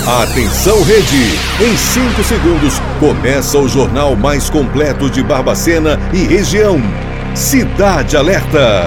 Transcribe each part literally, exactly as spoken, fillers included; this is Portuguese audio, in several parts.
Atenção, Rede! Em cinco segundos, começa o jornal mais completo de Barbacena e região. Cidade Alerta.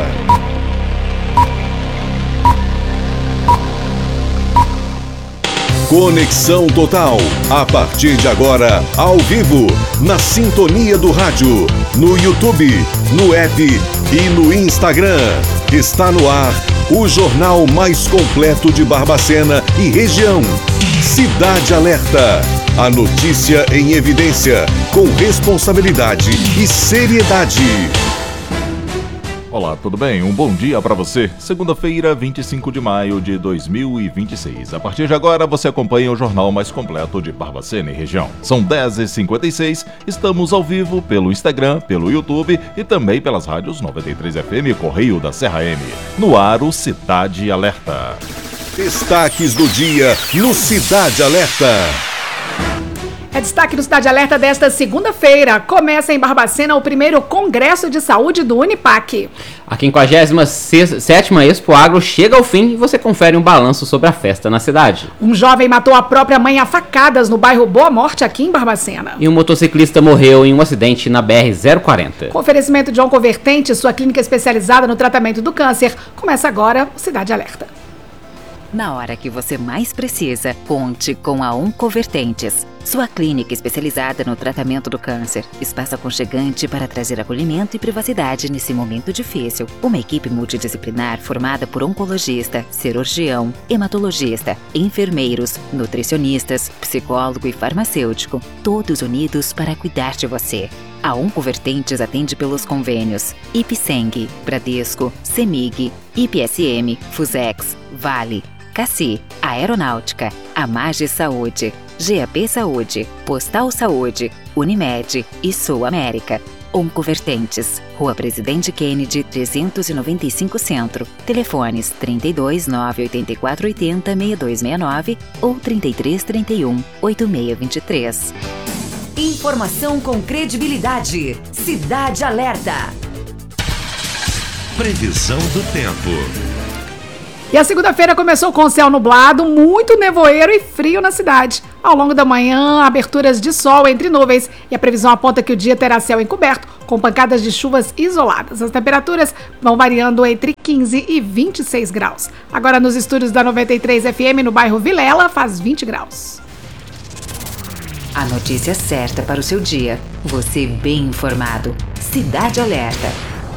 Conexão Total. A partir de agora, ao vivo, na sintonia do rádio, no YouTube, no app e no Instagram. Está no ar o jornal mais completo de Barbacena e região. Cidade Alerta. A notícia em evidência, com responsabilidade e seriedade. Olá, tudo bem? Um bom dia para você. Segunda-feira, vinte e cinco de maio de dois mil e vinte e seis. A partir de agora, você acompanha o jornal mais completo de Barbacena e região. São dez e cinquenta e seis, estamos ao vivo pelo Instagram, pelo YouTube e também pelas rádios noventa e três F M e Correio da Serra M. No ar, o Cidade Alerta. Destaques do dia no Cidade Alerta. É destaque do Cidade Alerta desta segunda-feira. Começa em Barbacena o primeiro Congresso de Saúde do Unipac. A quinquagésima sétima Expo Agro chega ao fim e você confere um balanço sobre a festa na cidade. Um jovem matou a própria mãe a facadas no bairro Boa Morte, aqui em Barbacena. E um motociclista morreu em um acidente na B R zero quarenta. Com oferecimento de Oncovertente, sua clínica especializada no tratamento do câncer. Começa agora o Cidade Alerta. Na hora que você mais precisa, conte com a Oncovertentes, sua clínica especializada no tratamento do câncer. Espaço aconchegante para trazer acolhimento e privacidade nesse momento difícil. Uma equipe multidisciplinar formada por oncologista, cirurgião, hematologista, enfermeiros, nutricionistas, psicólogo e farmacêutico, todos unidos para cuidar de você. A Oncovertentes atende pelos convênios Ipseng, Bradesco, Semig, I P S M, Fusex, Vale, Cassi, Aeronáutica, Amage Saúde, G A P Saúde, Postal Saúde, Unimed e Sul América. Oncovertentes, Rua Presidente Kennedy, trezentos e noventa e cinco Centro. Telefones trinta e dois, nove oito quatro oito zero, seis dois seis nove ou trinta e três, trinta e um, oitenta e seis vinte e três. Informação com credibilidade. Cidade Alerta. Previsão do tempo. E a segunda-feira começou com céu nublado, muito nevoeiro e frio na cidade. Ao longo da manhã, aberturas de sol entre nuvens e a previsão aponta que o dia terá céu encoberto, com pancadas de chuvas isoladas. As temperaturas vão variando entre quinze e vinte e seis graus. Agora nos estúdios da noventa e três F M, no bairro Vilela, faz vinte graus. A notícia certa para o seu dia. Você bem informado. Cidade Alerta.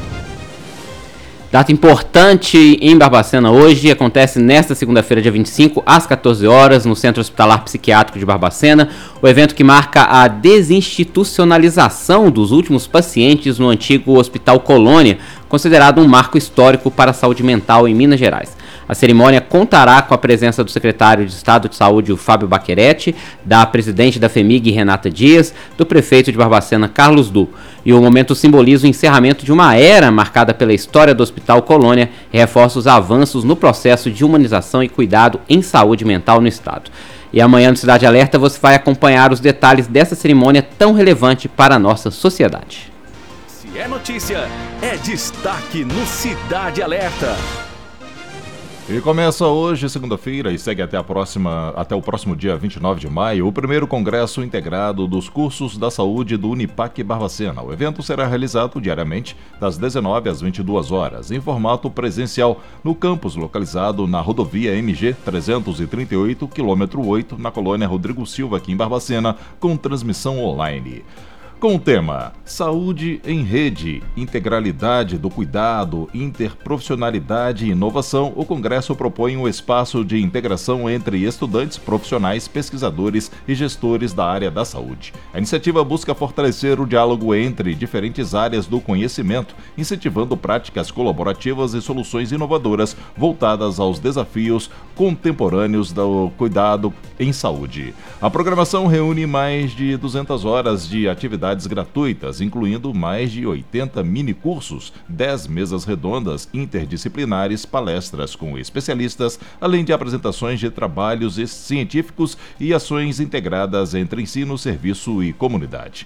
Data importante em Barbacena hoje, acontece nesta segunda-feira, dia vinte e cinco, às quatorze horas, no Centro Hospitalar Psiquiátrico de Barbacena, o evento que marca a desinstitucionalização dos últimos pacientes no antigo Hospital Colônia, considerado um marco histórico para a saúde mental em Minas Gerais. A cerimônia contará com a presença do secretário de Estado de Saúde, o Fábio Baquerete, da presidente da FEMIG, Renata Dias, do prefeito de Barbacena, Carlos Du. E o momento simboliza o encerramento de uma era marcada pela história do Hospital Colônia e reforça os avanços no processo de humanização e cuidado em saúde mental no Estado. E amanhã no Cidade Alerta você vai acompanhar os detalhes dessa cerimônia tão relevante para a nossa sociedade. Se é notícia, é destaque no Cidade Alerta. E começa hoje, segunda-feira, e segue até, a próxima, até o próximo dia vinte e nove de maio, o primeiro Congresso Integrado dos Cursos da Saúde do Unipac Barbacena. O evento será realizado diariamente das dezenove às vinte e duas horas, em formato presencial, no campus localizado na rodovia M G trezentos e trinta e oito, quilômetro oito, na colônia Rodrigo Silva, aqui em Barbacena, com transmissão online. Com o tema Saúde em Rede, Integralidade do Cuidado, Interprofissionalidade e Inovação, o Congresso propõe um espaço de integração entre estudantes, profissionais, pesquisadores e gestores da área da saúde. A iniciativa busca fortalecer o diálogo entre diferentes áreas do conhecimento, incentivando práticas colaborativas e soluções inovadoras voltadas aos desafios contemporâneos do cuidado em saúde. A programação reúne mais de duzentas horas de atividades gratuitas, incluindo mais de oitenta mini-cursos, dez mesas redondas interdisciplinares, palestras com especialistas, além de apresentações de trabalhos científicos e ações integradas entre ensino, serviço e comunidade.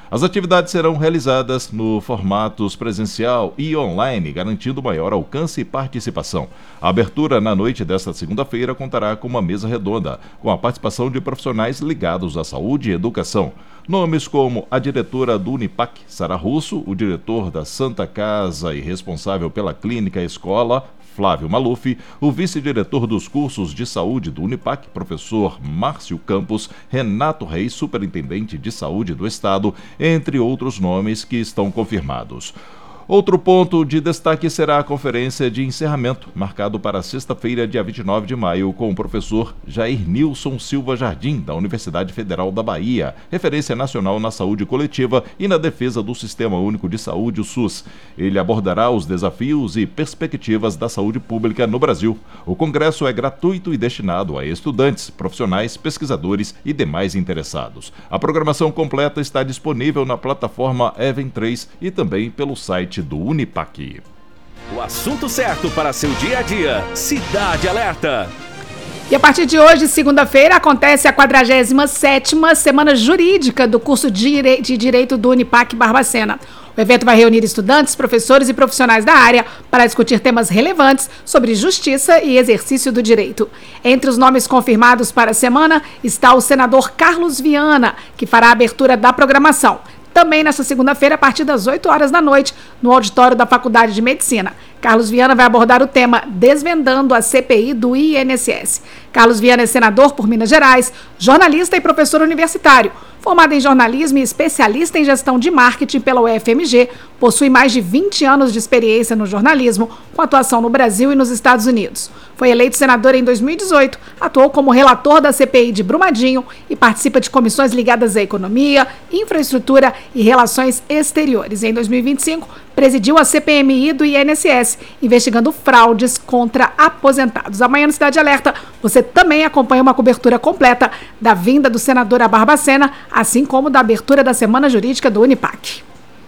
As atividades serão realizadas no formatos presencial e online, garantindo maior alcance e participação. A abertura na noite desta segunda-feira contará com uma mesa redonda, com a participação de profissionais ligados à saúde e educação. Nomes como a diretora do Unipac, Sara Russo, o diretor da Santa Casa e responsável pela clínica escola, Flávio Maluf, o vice-diretor dos cursos de saúde do Unipac, professor Márcio Campos, Renato Reis, superintendente de saúde do estado, entre outros nomes que estão confirmados. Outro ponto de destaque será a conferência de encerramento, marcado para sexta-feira, dia vinte e nove de maio, com o professor Jair Nilson Silva Jardim, da Universidade Federal da Bahia, referência nacional na saúde coletiva e na defesa do Sistema Único de Saúde, o SUS. Ele abordará os desafios e perspectivas da saúde pública no Brasil. O congresso é gratuito e destinado a estudantes, profissionais, pesquisadores e demais interessados. A programação completa está disponível na plataforma Event três e também pelo site do Unipac. O assunto certo para seu dia a dia. Cidade Alerta. E a partir de hoje, segunda-feira, acontece a quadragésima sétima Semana Jurídica do curso de Direito do Unipac Barbacena. O evento vai reunir estudantes, professores e profissionais da área para discutir temas relevantes sobre justiça e exercício do direito. Entre os nomes confirmados para a semana está o senador Carlos Viana, que fará a abertura da programação. Também nesta segunda-feira, a partir das oito horas da noite, no auditório da Faculdade de Medicina. Carlos Viana vai abordar o tema Desvendando a C P I do I N S S. Carlos Viana é senador por Minas Gerais, jornalista e professor universitário. Formado em jornalismo e especialista em gestão de marketing pela U F M G, possui mais de vinte anos de experiência no jornalismo, com atuação no Brasil e nos Estados Unidos. Foi eleito senador em dois mil e dezoito, atuou como relator da C P I de Brumadinho e participa de comissões ligadas à economia, infraestrutura e relações exteriores. Em dois mil e vinte e cinco, presidiu a C P M I do I N S S, investigando fraudes contra aposentados. Amanhã no Cidade Alerta, você também acompanha uma cobertura completa da vinda do senador a Barbacena, assim como da abertura da Semana Jurídica do Unipac.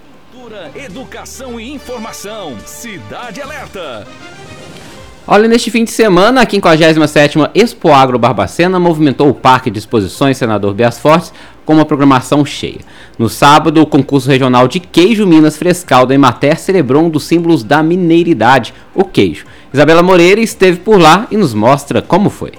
Educação e informação. Cidade Alerta. Olha, neste fim de semana, a quinquagésima sétima Expo Agro Barbacena movimentou o Parque de Exposições Senador Bias Fortes com uma programação cheia. No sábado, o concurso regional de queijo Minas Frescal da Emater celebrou um dos símbolos da mineiridade, o queijo. Isabela Moreira esteve por lá e nos mostra como foi.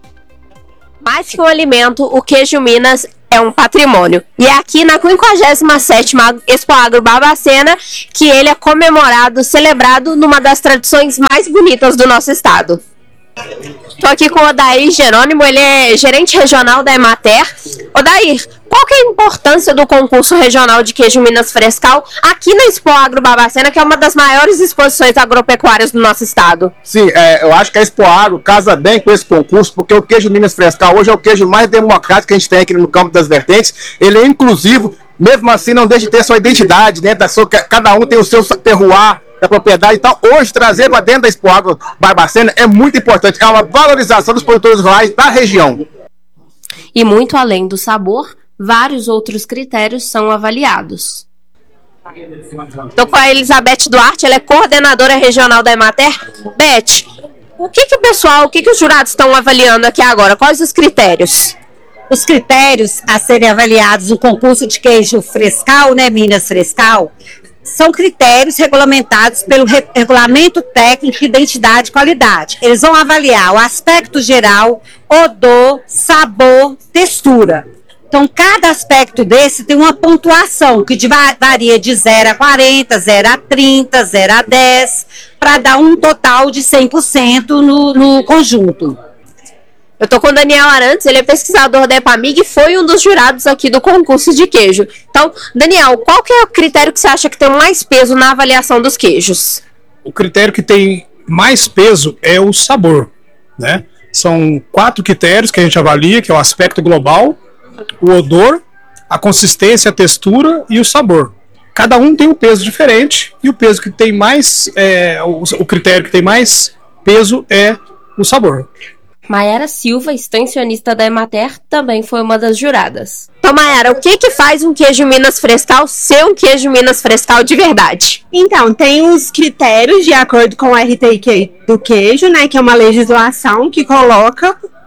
Mais que um alimento, o queijo Minas é um patrimônio. E é aqui na quinquagésima sétima Expo Agro Barbacena que ele é comemorado, celebrado numa das tradições mais bonitas do nosso estado. Estou aqui com o Odair Jerônimo, ele é gerente regional da Emater. Odair, qual que é a importância do concurso regional de queijo Minas Frescal aqui na Expo Agro Barbacena, que é uma das maiores exposições agropecuárias do nosso estado? Sim, é, eu acho que a Expo Agro casa bem com esse concurso, porque o queijo Minas Frescal hoje é o queijo mais democrático que a gente tem aqui no campo das vertentes. Ele é inclusivo, mesmo assim não deixa de ter sua identidade, né? Da sua, cada um tem o seu terroir da propriedade. Então, hoje, trazer para dentro da Expo Agro Barbacena é muito importante. É uma valorização dos produtores rurais da região. E muito além do sabor, vários outros critérios são avaliados. Estou com a Elizabeth Duarte, ela é coordenadora regional da Emater. Beth, o que, que o pessoal, o que, que os jurados estão avaliando aqui agora? Quais os critérios? Os critérios a serem avaliados no concurso de queijo frescal, né, Minas Frescal, são critérios regulamentados pelo Regulamento Técnico de Identidade e Qualidade. Eles vão avaliar o aspecto geral, odor, sabor, textura. Então, cada aspecto desse tem uma pontuação que varia de zero a quarenta, zero a trinta, zero a dez, para dar um total de cem por cento no, no conjunto. Eu estou com o Daniel Arantes, ele é pesquisador da EPAMIG e foi um dos jurados aqui do concurso de queijo. Então, Daniel, qual que é o critério que você acha que tem mais peso na avaliação dos queijos? O critério que tem mais peso é o sabor, né? São quatro critérios que a gente avalia, que é o aspecto global, o odor, a consistência, a textura e o sabor. Cada um tem um peso diferente e o peso que tem mais, é, o, o critério que tem mais peso é o sabor. Maiara Silva, extensionista da Emater, também foi uma das juradas. Então, Maiara, o que que faz um queijo Minas Frescal ser um queijo Minas Frescal de verdade? Então, tem os critérios de acordo com o R T I do queijo, né, que é uma legislação que coloca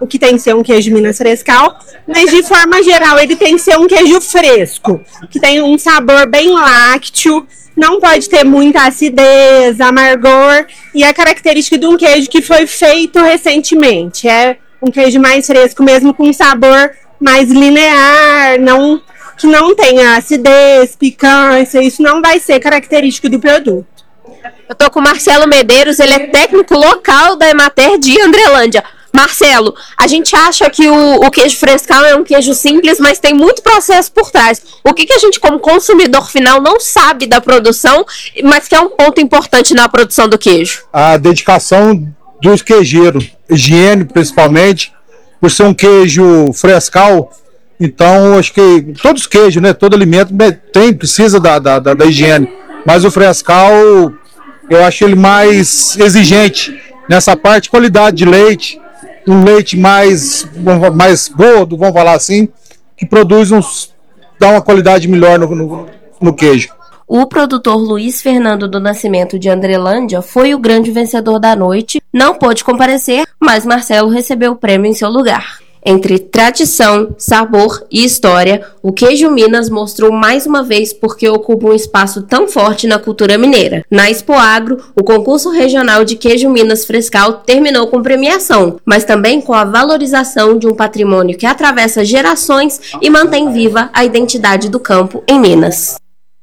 o que tem que ser um queijo Minas Frescal, mas de forma geral ele tem que ser um queijo fresco, que tem um sabor bem lácteo, não pode ter muita acidez, amargor, e a característica de um queijo que foi feito recentemente. É um queijo mais fresco mesmo, com um sabor mais linear, não, que não tenha acidez, picância, isso não vai ser característico do produto. Eu tô com o Marcelo Medeiros, ele é técnico local da Emater de Andrelândia. Marcelo, a gente acha que o, o queijo frescal é um queijo simples, mas tem muito processo por trás. O que, que a gente, como consumidor final, não sabe da produção, mas que é um ponto importante na produção do queijo? A dedicação dos queijeiros, higiene principalmente, por ser um queijo frescal. Então, acho que todos os queijos, né, todo alimento tem, precisa da, da, da, da higiene, mas o frescal, eu acho ele mais exigente nessa parte, qualidade de leite, um leite mais, mais gordo, vamos falar assim, que produz uns, dá uma qualidade melhor no, no, no queijo. O produtor Luiz Fernando do Nascimento de Andrelândia foi o grande vencedor da noite, não pôde comparecer, mas Marcelo recebeu o prêmio em seu lugar. Entre tradição, sabor e história, o queijo Minas mostrou mais uma vez porque ocupa um espaço tão forte na cultura mineira. Na Expo Agro, o concurso regional de queijo Minas Frescal terminou com premiação, mas também com a valorização de um patrimônio que atravessa gerações e mantém viva a identidade do campo em Minas.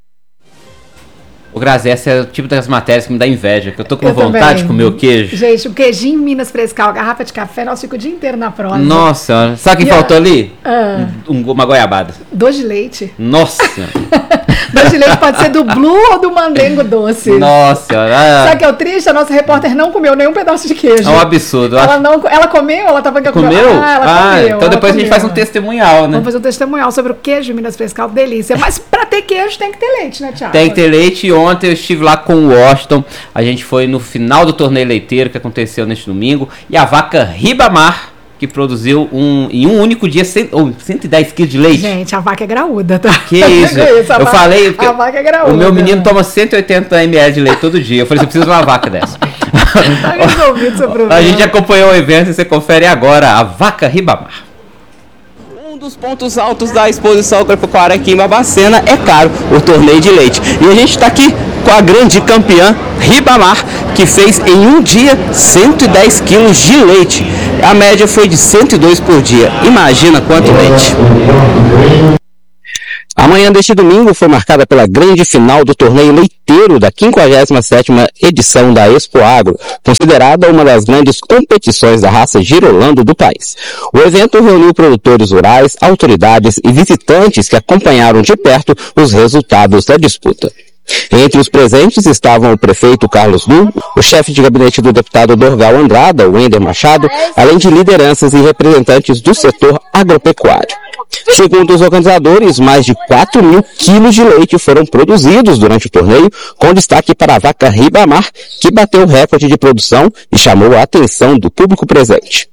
O Grazi, essa é o tipo das matérias que me dá inveja, que eu tô com Eu vontade também. de comer o queijo. Gente, o queijinho Minas Frescal, garrafa de café, nós ficamos o dia inteiro na prosa. Nossa senhora. Sabe o que E faltou a- ali? Ah. Um- uma goiabada. Doce de leite. Nossa senhora. Doce de leite pode ser do Blue ou do Mandengo Doce. Nossa senhora. Ah, Sabe o que é o triste? A nossa repórter não comeu nenhum pedaço de queijo. é um absurdo. eu Ela, acho- não, ela comeu? Ela tava que Comeu? Ah, ela Ah, comeu. então ela depois a gente comeu. faz um testemunhal, né? Vamos fazer um testemunhal sobre o queijo Minas Frescal, delícia. Mas pra ter queijo tem que ter leite, né, Thiago? Tem que ter leite. E ontem eu estive lá com o Washington. A gente foi no final do torneio leiteiro que aconteceu neste domingo. E a vaca Ribamar, que produziu um, em um único dia cem, oh, cento e dez quilos de leite. Gente, a vaca é graúda, tá? Que isso? a Eu vaca- falei. A vaca é graúda. O meu menino toma cento e oitenta mililitros de leite todo dia. Eu falei, você precisa de uma vaca dessa. Tá resolvido seu problema. A gente acompanhou o evento e você confere agora a vaca Ribamar. Um dos pontos altos da exposição agropecuária aqui em Barbacena é, claro, o torneio de leite. E a gente está aqui com a grande campeã Ribamar, que fez em um dia cento e dez quilos de leite. A média foi de cento e dois por dia. Imagina quanto leite. A manhã deste domingo foi marcada pela grande final do torneio leiteiro da quinquagésima sétima edição da Expo Agro, considerada uma das grandes competições da raça girolando do país. O evento reuniu produtores rurais, autoridades e visitantes que acompanharam de perto os resultados da disputa. Entre os presentes estavam o prefeito Carlos Lu, o chefe de gabinete do deputado Dorval Andrada, Wender Machado, além de lideranças e representantes do setor agropecuário. Segundo os organizadores, mais de quatro mil quilos de leite foram produzidos durante o torneio, com destaque para a vaca Ribamar, que bateu o recorde de produção e chamou a atenção do público presente.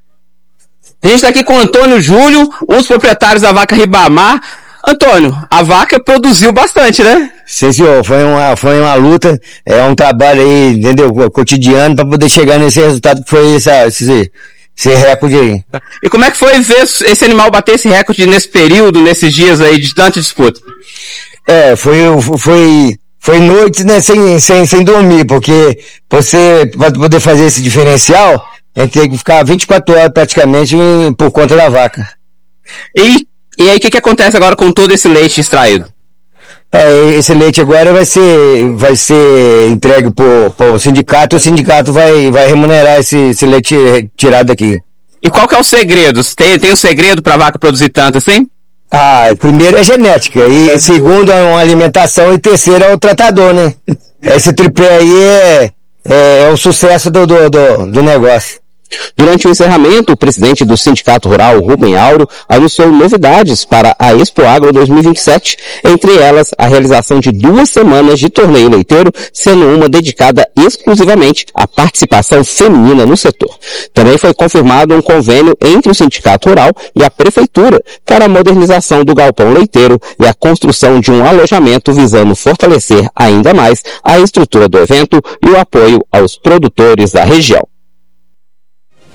A gente está aqui com o Antônio Júlio, um dos proprietários da vaca Ribamar. Antônio, a vaca produziu bastante, né? Sim, senhor, foi uma, foi uma luta, é um trabalho aí, entendeu, cotidiano, para poder chegar nesse resultado que foi essa, esse, esse recorde aí. E como é que foi ver esse animal bater esse recorde nesse período, nesses dias aí de tanta disputa? É, foi, foi, foi noites, né, sem, sem, sem dormir, porque você, para poder fazer esse diferencial, a gente tem que ficar vinte e quatro horas praticamente por conta da vaca. E, e aí o que, que acontece agora com todo esse leite extraído? É, esse leite agora vai ser, vai ser entregue para o sindicato, e o sindicato vai, vai remunerar esse, esse leite tirado daqui. E qual que é o segredo? Tem, tem um segredo para a vaca produzir tanto assim? Ah, primeiro é genética, e segundo é uma alimentação, e terceiro é o tratador, né? Esse tripé aí é, é, é o sucesso do, do, do, do negócio. Durante o encerramento, o presidente do Sindicato Rural, Rubem Auro, anunciou novidades para a Expo Agro dois mil e vinte e sete, entre elas a realização de duas semanas de torneio leiteiro, sendo uma dedicada exclusivamente à participação feminina no setor. Também foi confirmado um convênio entre o Sindicato Rural e a Prefeitura para a modernização do galpão leiteiro e a construção de um alojamento visando fortalecer ainda mais a estrutura do evento e o apoio aos produtores da região.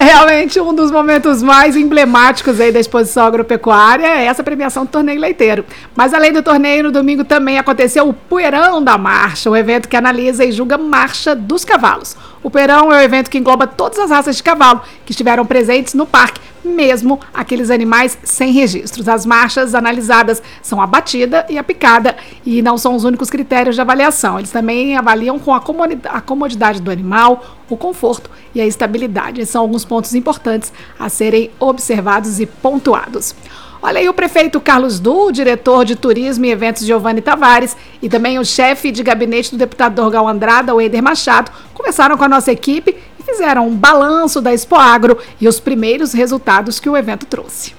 Realmente um dos momentos mais emblemáticos aí da exposição agropecuária é essa premiação do torneio leiteiro. Mas além do torneio, no domingo também aconteceu o Poeirão da Marcha, um evento que analisa e julga marcha dos cavalos. O Poeirão é um evento que engloba todas as raças de cavalo que estiveram presentes no parque, mesmo aqueles animais sem registros. As marchas analisadas são a batida e a picada e não são os únicos critérios de avaliação. Eles também avaliam com a comodidade do animal, o conforto e a estabilidade. Esses são alguns pontos importantes a serem observados e pontuados. Olha aí o prefeito Carlos Du, o diretor de turismo e eventos Giovanni Tavares e também o chefe de gabinete do deputado Dorgal Andrada, o Eder Machado, conversaram com a nossa equipe e fizeram um balanço da Expo Agro e os primeiros resultados que o evento trouxe.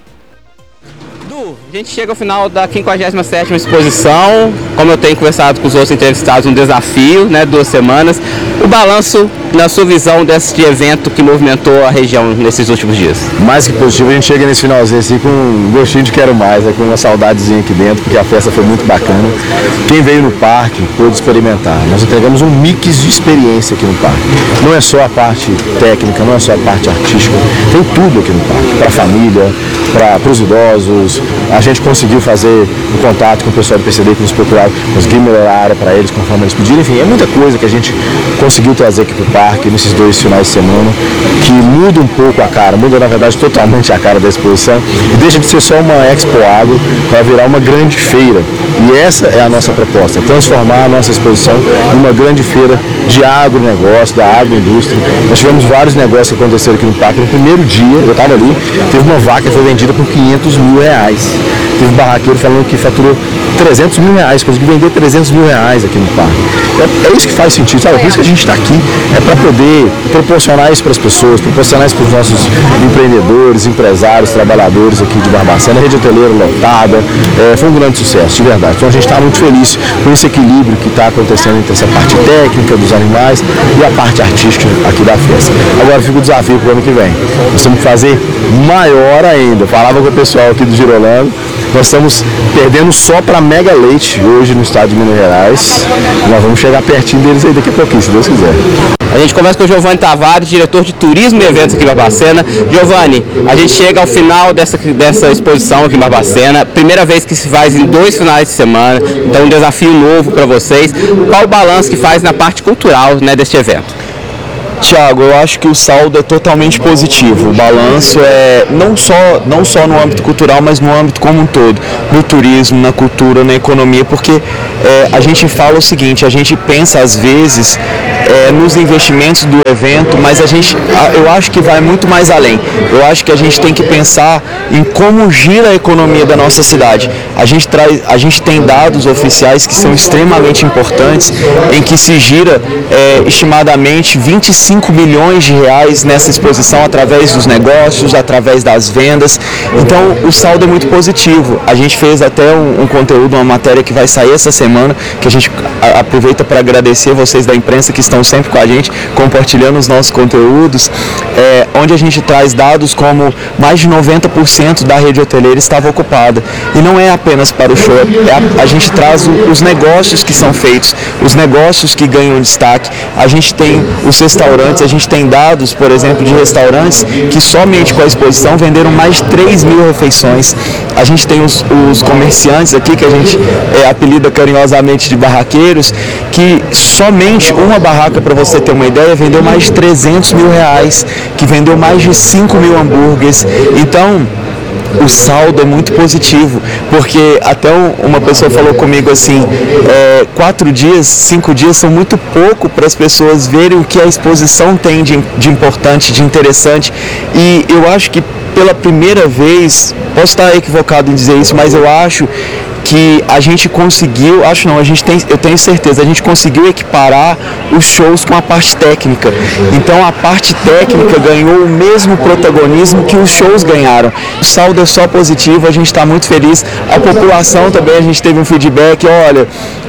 Du, a gente chega ao final da quinquagésima sétima exposição, como eu tenho conversado com os outros entrevistados, um desafio, né, duas semanas. O balanço, na sua visão, desse evento que movimentou a região nesses últimos dias? Mais que positivo, a gente chega nesse finalzinho assim com um gostinho de quero mais, né, com uma saudadezinha aqui dentro, porque a festa foi muito bacana. Quem veio no parque pôde experimentar. Nós entregamos um mix de experiência aqui no parque. Não é só a parte técnica, não é só a parte artística, tem tudo aqui no parque, para a família, para os idosos. A gente conseguiu fazer um contato com o pessoal do P C D que nos procuraram, conseguir melhorar a área para eles conforme eles pediram. Enfim, é muita coisa que a gente conseguiu trazer aqui para o parque nesses dois finais de semana, que muda um pouco a cara, muda na verdade totalmente a cara da exposição e deixa de ser só uma Expo Agro para virar uma grande feira. E essa é a nossa proposta, transformar a nossa exposição em uma grande feira de agronegócio, da agroindústria. Nós tivemos vários negócios que aconteceram aqui no parque. No primeiro dia, eu estava ali, teve uma vaca que foi vendida por quinhentos mil reais. Teve um barraqueiro falando que faturou trezentos mil reais, conseguiu vender trezentos mil reais aqui no parque. É, é isso que faz sentido, sabe? Por isso que a gente está aqui, é para poder proporcionar isso para as pessoas, proporcionar isso para os nossos empreendedores, empresários, trabalhadores aqui de Barbacena. A rede hoteleira lotada, é, foi um grande sucesso, de verdade. Então a gente está muito feliz com esse equilíbrio que está acontecendo entre essa parte técnica dos animais e a parte artística aqui da festa. Agora fica o desafio para o ano que vem. Nós temos que fazer maior ainda. Eu falava com o pessoal aqui do Girolando, nós estamos perdendo só para Mega Leite hoje no estado de Minas Gerais. Nós vamos chegar pertinho deles aí daqui a pouquinho, se Deus quiser. A gente conversa com o Giovanni Tavares, diretor de turismo e eventos aqui em Barbacena. Giovanni, a gente chega ao final dessa, dessa exposição aqui em Barbacena, primeira vez que se faz em dois finais de semana, então um desafio novo para vocês. Qual o balanço que faz na parte cultural, né, deste evento? Tiago, eu acho que o saldo é totalmente positivo. O balanço é não só, não só no âmbito cultural, mas no âmbito como um todo, no turismo, na cultura, na economia, porque é, a gente fala o seguinte, a gente pensa às vezes é, nos investimentos do evento, mas a gente, eu acho que vai muito mais além. Eu acho que a gente tem que pensar em como gira a economia da nossa cidade. A gente, traz, a gente tem dados oficiais que são extremamente importantes, em que se gira é, estimadamente vinte e cinco milhões de reais nessa exposição através dos negócios, através das vendas. Então o saldo é muito positivo. A gente fez até um, um conteúdo, uma matéria que vai sair essa semana, que a gente a, aproveita para agradecer vocês da imprensa que estão sempre com a gente, compartilhando os nossos conteúdos, é, onde a gente traz dados como mais de noventa por cento da rede hoteleira estava ocupada. E não é apenas para o show, é a, a gente traz o, os negócios que são feitos, os negócios que ganham destaque. A gente tem os restaurantes, a gente tem dados, por exemplo, de restaurantes que somente com a exposição venderam mais de três mil refeições. A gente tem os, os comerciantes aqui, que a gente é, apelida carinhosamente de barraqueiros, que somente uma barraca, para você ter uma ideia, vendeu mais de trezentos mil reais, que vendeu mais de cinco mil hambúrgueres. Então, o saldo é muito positivo, porque até uma pessoa falou comigo assim, é, quatro dias, cinco dias são muito pouco para as pessoas verem o que a exposição tem de, de importante, de interessante, e eu acho que pela primeira vez, posso estar equivocado em dizer isso, mas eu acho que a gente conseguiu, acho não, a gente tem, eu tenho certeza, a gente conseguiu equiparar os shows com a parte técnica. Então a parte técnica ganhou o mesmo protagonismo que os shows ganharam. O saldo é só positivo, a gente está muito feliz. A população também, a gente teve um feedback, olha,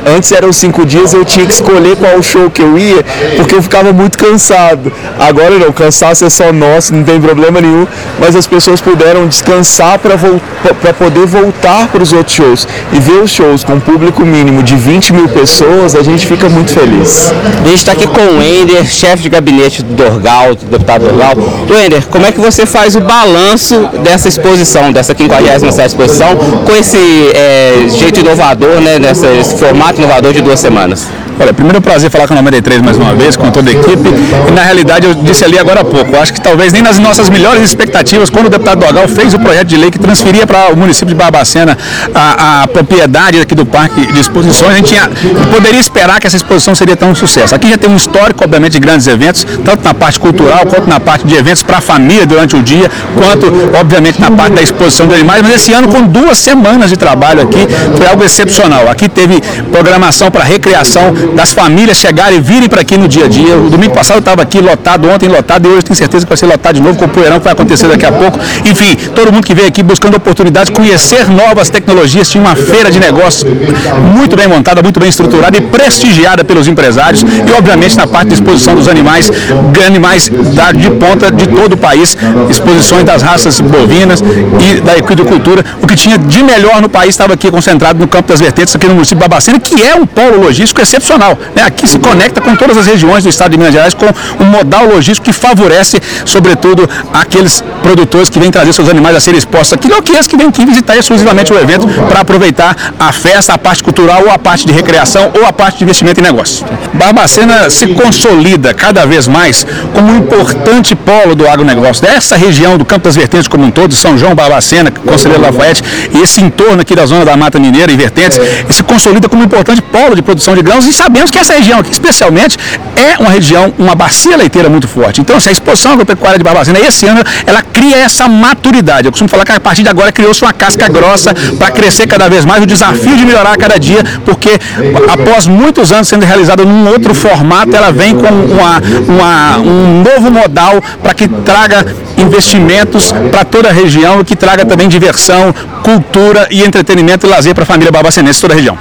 Antes eram cinco dias, eu tinha que escolher qual show que eu ia, porque eu ficava muito cansado. Agora não, cansaço é só nosso, não tem problema nenhum, mas as pessoas puderam descansar para vo- poder voltar para os outros shows. E ver os shows com um público mínimo de vinte mil pessoas, a gente fica muito feliz. A gente está aqui com o Wender, chefe de gabinete do Dorgal, do deputado Dorgal. Wender, como é que você faz o balanço dessa exposição, dessa quinquagésima sétima exposição, com esse é, jeito inovador, né, nessa, esse formato inovador de duas semanas? Olha, primeiro é um prazer falar com a noventa e três mais uma vez, com toda a equipe, e na realidade eu disse ali agora há pouco, eu acho que talvez nem nas nossas melhores expectativas, quando o deputado Dorgal fez o projeto de lei que transferia para o município de Barbacena a, a propriedade aqui do Parque de Exposições, a gente tinha, poderia esperar que essa exposição seria tão um sucesso. Aqui já tem um histórico, obviamente, de grandes eventos, tanto na parte cultural, quanto na parte de eventos para a família durante o dia, quanto, obviamente, na parte da exposição de animais, mas esse ano, com duas semanas de trabalho aqui, foi algo excepcional. Aqui teve programação para recreação, das famílias chegarem e virem para aqui no dia a dia. O domingo passado estava aqui lotado, ontem lotado, e hoje tenho certeza que vai ser lotado de novo com o poeirão que vai acontecer daqui a pouco. Enfim, todo mundo que veio aqui buscando oportunidades, conhecer novas tecnologias, tinha uma feira de negócios muito bem montada, muito bem estruturada e prestigiada pelos empresários e, obviamente, na parte de exposição dos animais, animais de ponta de todo o país, exposições das raças bovinas e da equicultura. O que tinha de melhor no país estava aqui concentrado no Campo das Vertentes, aqui no município de Barbacena, que é um polo logístico excepcional. Né? Aqui se conecta com todas as regiões do estado de Minas Gerais com um modal logístico que favorece, sobretudo, aqueles produtores que vêm trazer seus animais a serem expostos aqui, ou aqueles que vêm aqui visitar exclusivamente o evento para aproveitar a festa, a parte cultural, ou a parte de recreação, ou a parte de investimento em negócio. Barbacena se consolida cada vez mais como um importante polo do agronegócio. Essa região do Campo das Vertentes como um todo, São João, Barbacena, Conselheiro Lafayette, e esse entorno aqui da zona da Mata Mineira e Vertentes, se consolida como um importante polo de produção de grãos, e sabemos que essa região aqui, especialmente, é uma região, uma bacia leiteira muito forte. Então, se a exposição agropecuária de Barbacena, esse ano, ela cria essa maturidade. Eu costumo falar que a partir de agora criou-se uma casca grossa para crescer cada vez mais, o desafio de melhorar a cada dia, porque após muitos anos sendo realizada num outro formato, ela vem com uma, uma, um novo modal para que traga investimentos para toda a região e que traga também diversão, cultura e entretenimento e lazer para a família barbacenense de toda a região.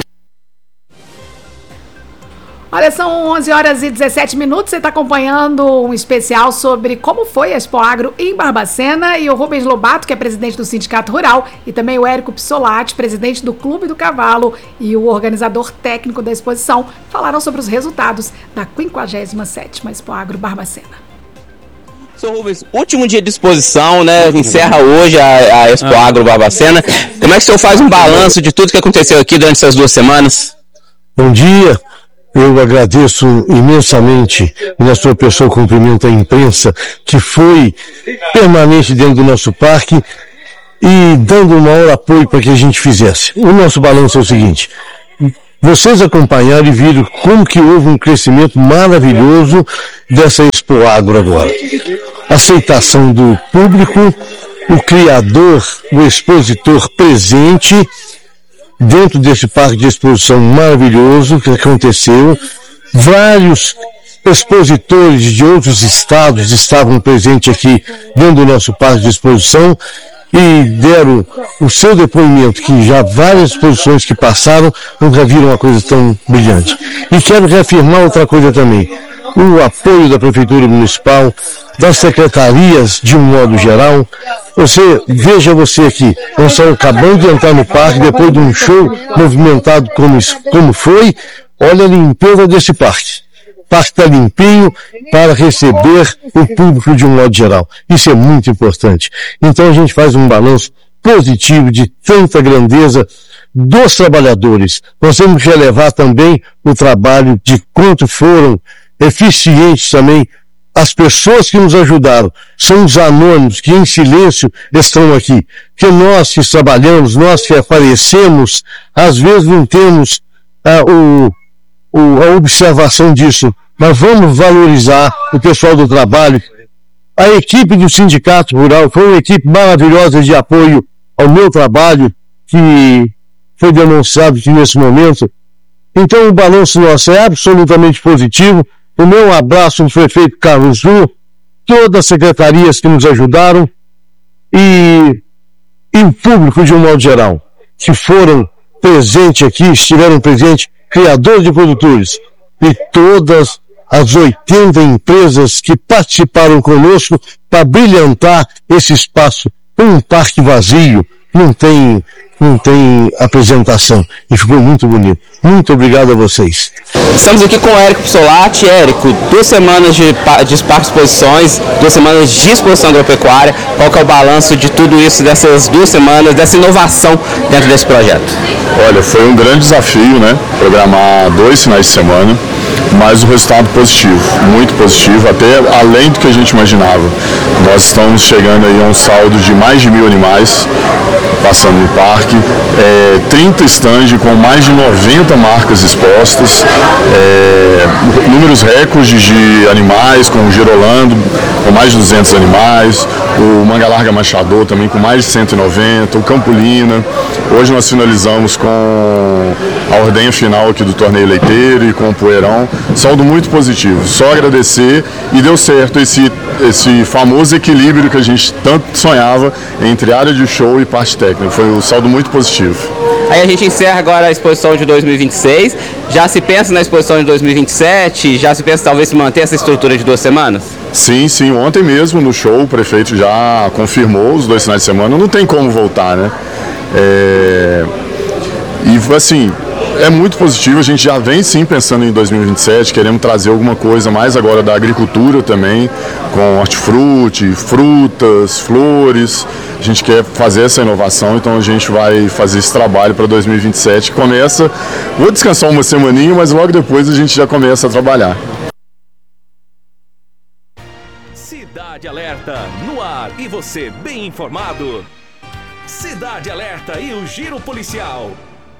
Olha, são onze horas e dezessete minutos, você está acompanhando um especial sobre como foi a Expo Agro em Barbacena, e o Rubens Lobato, que é presidente do Sindicato Rural, e também o Érico Pissolati, presidente do Clube do Cavalo e o organizador técnico da exposição, falaram sobre os resultados da quinquagésima sétima Expo Agro Barbacena. Senhor Rubens, último dia de exposição, né? Encerra hoje a, a Expo Agro Barbacena. Como é que o senhor faz um balanço de tudo que aconteceu aqui durante essas duas semanas? Bom dia. Eu agradeço imensamente, e na sua pessoa cumprimento a imprensa, que foi permanente dentro do nosso parque e dando o maior apoio para que a gente fizesse. O nosso balanço é o seguinte: vocês acompanharam e viram como que houve um crescimento maravilhoso dessa Expo Agro agora. Aceitação do público, o criador, o expositor presente, dentro desse parque de exposição maravilhoso que aconteceu. Vários expositores de outros estados estavam presentes aqui dentro do nosso parque de exposição e deram o seu depoimento, que já várias exposições que passaram nunca viram uma coisa tão brilhante. E quero reafirmar outra coisa também: o apoio da Prefeitura Municipal, das secretarias de um modo geral. Você, veja você aqui, nós estamos acabando de entrar no parque, depois de um show movimentado como, como foi. Olha a limpeza desse parque. O parque está limpinho para receber o público de um modo geral. Isso é muito importante. Então a gente faz um balanço positivo de tanta grandeza dos trabalhadores. Nós temos que relevar também o trabalho de quanto foram eficientes também as pessoas que nos ajudaram. São os anônimos que em silêncio estão aqui. Porque nós que trabalhamos, nós que aparecemos, às vezes não temos ah, o, o, a observação disso. Mas vamos valorizar o pessoal do trabalho. A equipe do Sindicato Rural foi uma equipe maravilhosa de apoio ao meu trabalho, que foi demonstrado aqui nesse momento. Então o balanço nosso é absolutamente positivo. O meu abraço ao prefeito Carlos Zu, todas as secretarias que nos ajudaram e, e o público de um modo geral, que foram presente aqui, estiveram presentes criadores de produtores e todas as oitenta empresas que participaram conosco para brilhantar esse espaço. Um parque vazio, não tem, não tem apresentação. E ficou muito bonito. Muito obrigado a vocês. Estamos aqui com o Érico Psolati. Érico, duas semanas de, de parque de exposições, duas semanas de exposição agropecuária. Qual que é o balanço de tudo isso, dessas duas semanas, dessa inovação dentro desse projeto? Olha, foi um grande desafio, né? Programar dois finais de semana, mas o resultado positivo, muito positivo, até além do que a gente imaginava. Nós estamos chegando aí a um saldo de mais de mil animais passando no parque, é, trinta estandes com mais de noventa marcas expostas, é, números recordes de animais, como o Girolando, com mais de duzentos animais, o Manga Larga Machador também com mais de cento e noventa, o Campolina. Hoje nós finalizamos com a ordenha final aqui do torneio leiteiro e com o Poeirão. Saldo muito positivo, só agradecer, e deu certo esse, esse famoso equilíbrio que a gente tanto sonhava entre área de show e parte técnica. Foi um saldo muito positivo. Aí a gente encerra agora a exposição de dois mil e vinte e seis. Já se pensa na exposição de dois mil e vinte e sete? Já se pensa talvez se manter essa estrutura de duas semanas? Sim, sim. Ontem mesmo no show o prefeito já confirmou os dois finais de semana. Não tem como voltar, né? É... E assim, é muito positivo. A gente já vem sim pensando em dois mil e vinte e sete, queremos trazer alguma coisa mais agora da agricultura também, com hortifruti, frutas, flores. A gente quer fazer essa inovação, então a gente vai fazer esse trabalho para dois mil e vinte e sete. Começa, vou descansar uma semaninha, mas logo depois a gente já começa a trabalhar. Cidade Alerta, no ar, e você bem informado. Cidade Alerta e o Giro Policial.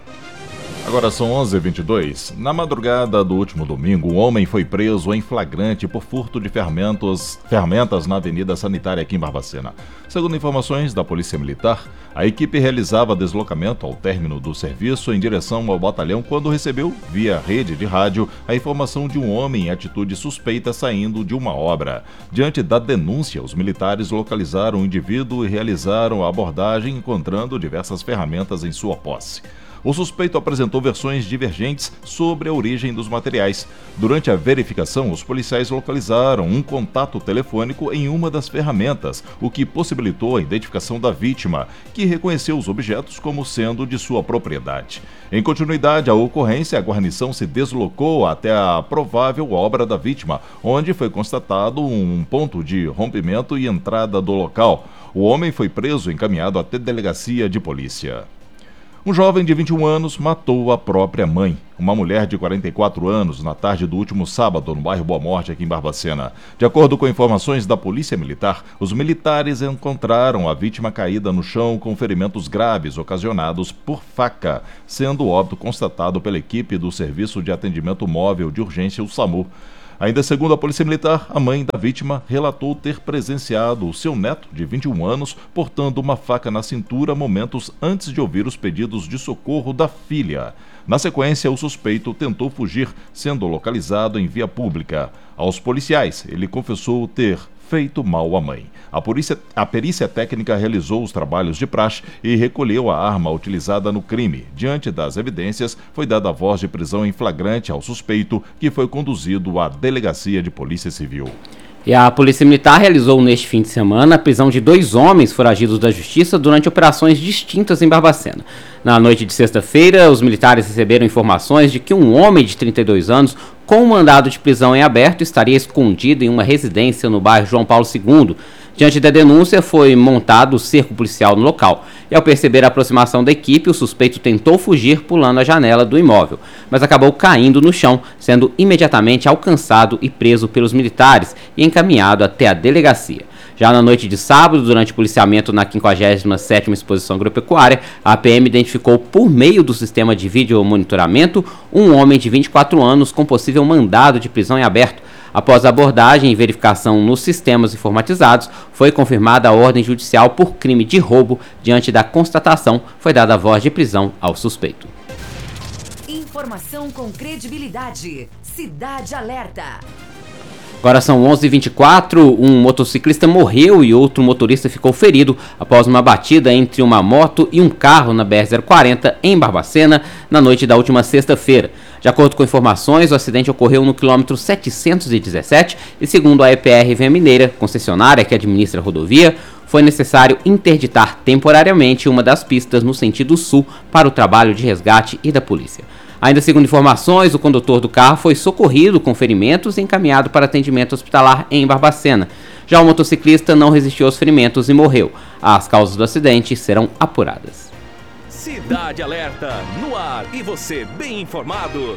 Agora são onze e vinte e dois. Na madrugada do último domingo, um homem foi preso em flagrante por furto de fermentos, fermentas na Avenida Sanitária aqui em Barbacena. Segundo informações da Polícia Militar, a equipe realizava deslocamento ao término do serviço em direção ao batalhão quando recebeu, via rede de rádio, a informação de um homem em atitude suspeita saindo de uma obra. Diante da denúncia, os militares localizaram o indivíduo e realizaram a abordagem, encontrando diversas ferramentas em sua posse. O suspeito apresentou versões divergentes sobre a origem dos materiais. Durante a verificação, os policiais localizaram um contato telefônico em uma das ferramentas, o que possibilitou a identificação da vítima, que reconheceu os objetos como sendo de sua propriedade. Em continuidade à ocorrência, a guarnição se deslocou até a provável obra da vítima, onde foi constatado um ponto de rompimento e entrada do local. O homem foi preso e encaminhado até delegacia de polícia. Um jovem de vinte e um anos matou a própria mãe, uma mulher de quarenta e quatro anos, na tarde do último sábado, no bairro Boa Morte, aqui em Barbacena. De acordo com informações da Polícia Militar, os militares encontraram a vítima caída no chão com ferimentos graves ocasionados por faca, sendo o óbito constatado pela equipe do Serviço de Atendimento Móvel de Urgência, o SAMU. Ainda segundo a Polícia Militar, a mãe da vítima relatou ter presenciado o seu neto, de vinte e um anos, portando uma faca na cintura momentos antes de ouvir os pedidos de socorro da filha. Na sequência, o suspeito tentou fugir, sendo localizado em via pública. Aos policiais, ele confessou ter feito mal à mãe. A, polícia, a perícia técnica realizou os trabalhos de praxe e recolheu a arma utilizada no crime. Diante das evidências, foi dada a voz de prisão em flagrante ao suspeito, que foi conduzido à Delegacia de Polícia Civil. E a Polícia Militar realizou neste fim de semana a prisão de dois homens foragidos da Justiça durante operações distintas em Barbacena. Na noite de sexta-feira, os militares receberam informações de que um homem de trinta e dois anos, com um mandado de prisão em aberto, estaria escondido em uma residência no bairro João Paulo segundo. Diante da denúncia, foi montado o cerco policial no local. E ao perceber a aproximação da equipe, o suspeito tentou fugir pulando a janela do imóvel, mas acabou caindo no chão, sendo imediatamente alcançado e preso pelos militares e encaminhado até a delegacia. Já na noite de sábado, durante o policiamento na quinquagésima sétima Exposição Agropecuária, a P M identificou por meio do sistema de vídeo monitoramento um homem de vinte e quatro anos com possível mandado de prisão em aberto. Após a abordagem e verificação nos sistemas informatizados, foi confirmada a ordem judicial por crime de roubo. Diante da constatação, foi dada a voz de prisão ao suspeito. Informação com credibilidade. Cidade Alerta. Agora são onze e vinte e quatro, um motociclista morreu e outro motorista ficou ferido após uma batida entre uma moto e um carro na B R zero quarenta em Barbacena na noite da última sexta-feira. De acordo com informações, o acidente ocorreu no quilômetro setecentos e dezessete e, segundo a E P R Via Mineira, concessionária que administra a rodovia, foi necessário interditar temporariamente uma das pistas no sentido sul para o trabalho de resgate e da polícia. Ainda segundo informações, o condutor do carro foi socorrido com ferimentos e encaminhado para atendimento hospitalar em Barbacena. Já o motociclista não resistiu aos ferimentos e morreu. As causas do acidente serão apuradas. Cidade Alerta, no ar e você bem informado.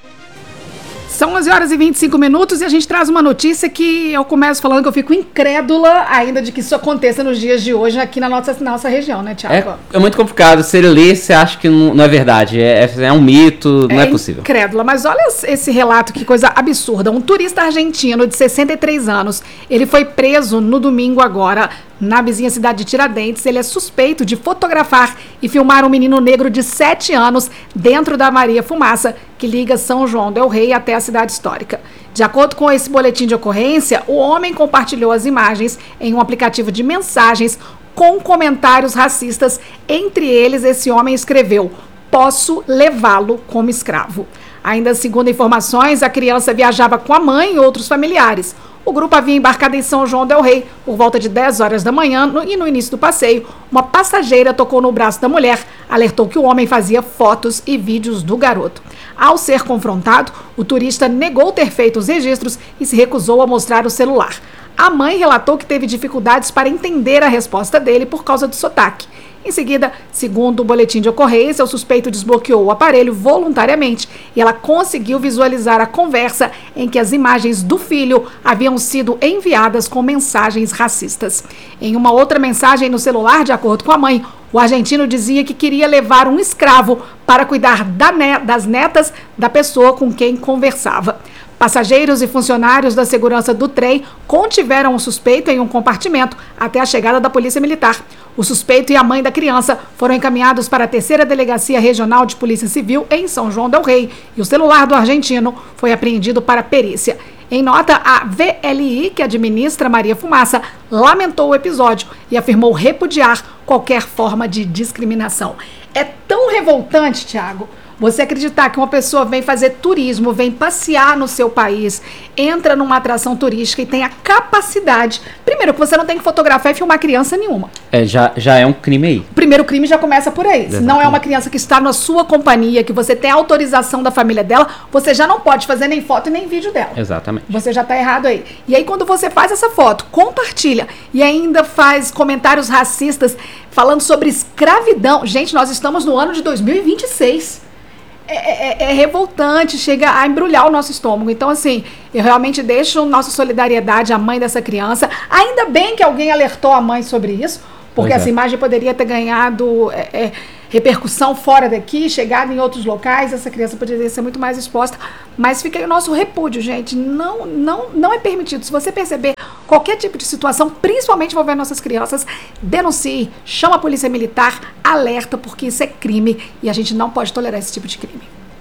São onze horas e vinte e cinco minutos e a gente traz uma notícia que eu começo falando que eu fico incrédula ainda de que isso aconteça nos dias de hoje aqui na nossa, nossa região, né, Thiago? É, é muito complicado. Se ele lê, você acha que não, não é verdade. É, é um mito, não é, é possível. Incrédula, mas olha esse relato, que coisa absurda. Um turista argentino de sessenta e três anos, ele foi preso no domingo agora, na vizinha cidade de Tiradentes. Ele é suspeito de fotografar e filmar um menino negro de sete anos dentro da Maria Fumaça, que liga São João del Rei até a cidade histórica. De acordo com esse boletim de ocorrência, o homem compartilhou as imagens em um aplicativo de mensagens com comentários racistas. Entre eles, esse homem escreveu: "Posso levá-lo como escravo". Ainda segundo informações, a criança viajava com a mãe e outros familiares. O grupo havia embarcado em São João del Rei por volta de dez horas da manhã no, e no início do passeio, uma passageira tocou no braço da mulher, alertou que o homem fazia fotos e vídeos do garoto. Ao ser confrontado, o turista negou ter feito os registros e se recusou a mostrar o celular. A mãe relatou que teve dificuldades para entender a resposta dele por causa do sotaque. Em seguida, segundo o boletim de ocorrência, o suspeito desbloqueou o aparelho voluntariamente e ela conseguiu visualizar a conversa em que as imagens do filho haviam sido enviadas com mensagens racistas. Em uma outra mensagem no celular, de acordo com a mãe, o argentino dizia que queria levar um escravo para cuidar da ne- das netas da pessoa com quem conversava. Passageiros e funcionários da segurança do trem contiveram o suspeito em um compartimento até a chegada da Polícia Militar. O suspeito e a mãe da criança foram encaminhados para a terceira Delegacia Regional de Polícia Civil em São João del Rei e o celular do argentino foi apreendido para perícia. Em nota, a V L I, que administra Maria Fumaça, lamentou o episódio e afirmou repudiar qualquer forma de discriminação. É tão revoltante, Thiago, você acreditar que uma pessoa vem fazer turismo, vem passear no seu país, entra numa atração turística e tem a capacidade... Primeiro, que você não tem que fotografar e filmar criança nenhuma. É, já, já é um crime aí. O primeiro crime já começa por aí. Se não é uma criança que está na sua companhia, que você tem autorização da família dela, você já não pode fazer nem foto e nem vídeo dela. Exatamente. Você já está errado aí. E aí, quando você faz essa foto, compartilha e ainda faz comentários racistas falando sobre escravidão... Gente, nós estamos no ano de dois mil e vinte e seis. É, é, é revoltante, chega a embrulhar o nosso estômago. Então, assim, eu realmente deixo nossa solidariedade à mãe dessa criança. Ainda bem que alguém alertou a mãe sobre isso, porque pois essa é. imagem poderia ter ganhado é, é, repercussão fora daqui, chegado em outros locais, essa criança poderia ser muito mais exposta. Mas fica aí o nosso repúdio, gente. Não, não, não é permitido. Se você perceber qualquer tipo de situação, principalmente envolvendo nossas crianças, denuncie, chama a polícia militar, alerta, porque isso é crime e a gente não pode tolerar esse tipo de crime.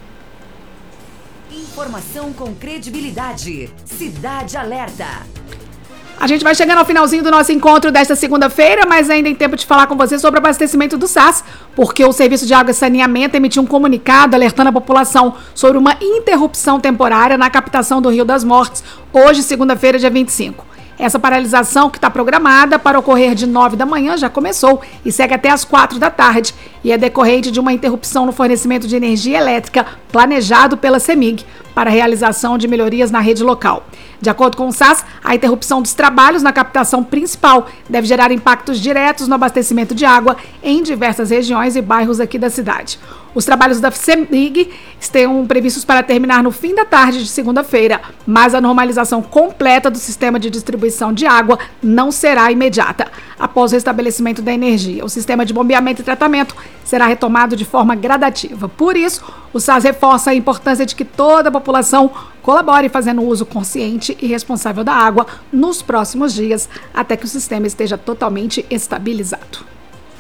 Informação com credibilidade. Cidade Alerta. A gente vai chegando ao finalzinho do nosso encontro desta segunda-feira, mas ainda em tempo de falar com você sobre o abastecimento do S A S, porque o Serviço de Água e Saneamento emitiu um comunicado alertando a população sobre uma interrupção temporária na captação do Rio das Mortes, hoje, segunda-feira, dia vinte e cinco. Essa paralisação, que está programada para ocorrer de nove da manhã, já começou e segue até as quatro da tarde e é decorrente de uma interrupção no fornecimento de energia elétrica planejado pela CEMIG para a realização de melhorias na rede local. De acordo com o S A S, a interrupção dos trabalhos na captação principal deve gerar impactos diretos no abastecimento de água em diversas regiões e bairros aqui da cidade. Os trabalhos da CEMIG estão previstos para terminar no fim da tarde de segunda-feira, mas a normalização completa do sistema de distribuição de água não será imediata. Após o restabelecimento da energia, o sistema de bombeamento e tratamento será retomado de forma gradativa. Por isso, o S A S reforça a importância de que toda a população colabore fazendo uso consciente e responsável da água nos próximos dias, até que o sistema esteja totalmente estabilizado.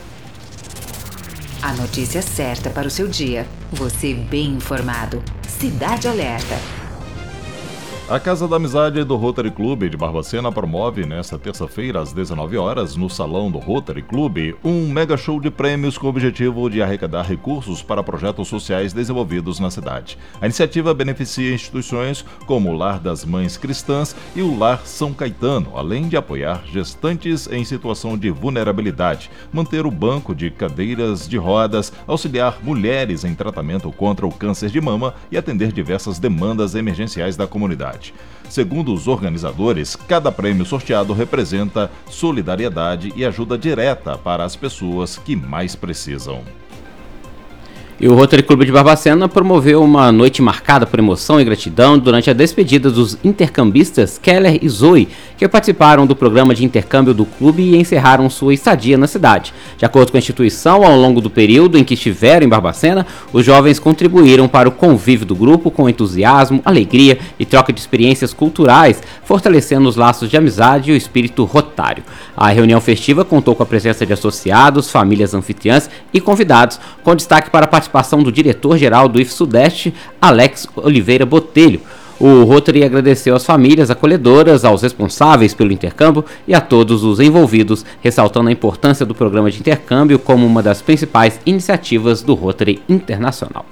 A notícia certa para o seu dia. Você bem informado. Cidade Alerta. A Casa da Amizade do Rotary Clube de Barbacena promove nesta terça-feira às dezenove horas, no Salão do Rotary Clube, um mega show de prêmios com o objetivo de arrecadar recursos para projetos sociais desenvolvidos na cidade. A iniciativa beneficia instituições como o Lar das Mães Cristãs e o Lar São Caetano, além de apoiar gestantes em situação de vulnerabilidade, manter o banco de cadeiras de rodas, auxiliar mulheres em tratamento contra o câncer de mama e atender diversas demandas emergenciais da comunidade. Segundo os organizadores, cada prêmio sorteado representa solidariedade e ajuda direta para as pessoas que mais precisam. E o Rotary Clube de Barbacena promoveu uma noite marcada por emoção e gratidão durante a despedida dos intercambistas Keller e Zoe, que participaram do programa de intercâmbio do clube e encerraram sua estadia na cidade. De acordo com a instituição, ao longo do período em que estiveram em Barbacena, os jovens contribuíram para o convívio do grupo com entusiasmo, alegria e troca de experiências culturais, fortalecendo os laços de amizade e o espírito rotário. A reunião festiva contou com a presença de associados, famílias anfitriãs e convidados, com destaque para a participação do diretor-geral do I F Sudeste, Alex Oliveira Botelho. O Rotary agradeceu às famílias acolhedoras, aos responsáveis pelo intercâmbio e a todos os envolvidos, ressaltando a importância do programa de intercâmbio como uma das principais iniciativas do Rotary Internacional.